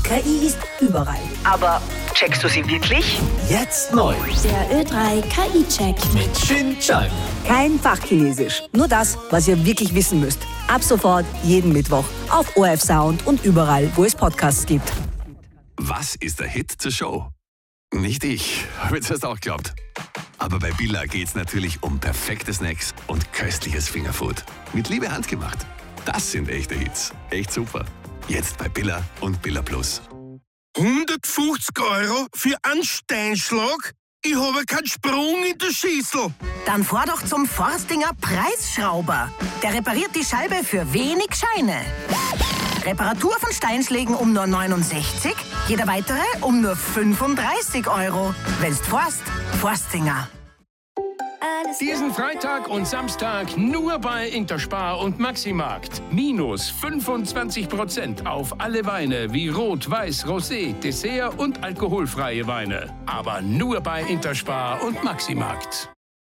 KI ist überall. Aber checkst du sie wirklich? Jetzt neu. Der Ö3 KI-Check. Mit Shin Chan. Kein Fachchinesisch, nur das, was ihr wirklich wissen müsst. Ab sofort jeden Mittwoch auf ORF Sound und überall, wo es Podcasts gibt. Was ist der Hit zur Show? Nicht ich, habe jetzt erst auch geglaubt. Aber bei Billa geht's natürlich um perfekte Snacks und köstliches Fingerfood. Mit Liebe handgemacht. Das sind echte Hits. Echt super. Jetzt bei Billa und Billa Plus. 150 € für einen Steinschlag? Ich habe keinen Sprung in der Schüssel. Dann fahr doch zum Forstinger Preisschrauber. Der repariert die Scheibe für wenig Scheine. Reparatur von Steinschlägen um nur 69, jeder weitere um nur 35 €. Wenn's forst, Forstinger. Diesen Freitag und Samstag nur bei Interspar und Maximarkt. Minus 25% auf alle Weine wie Rot, Weiß, Rosé, Dessert und alkoholfreie Weine. Aber nur bei Interspar und Maximarkt.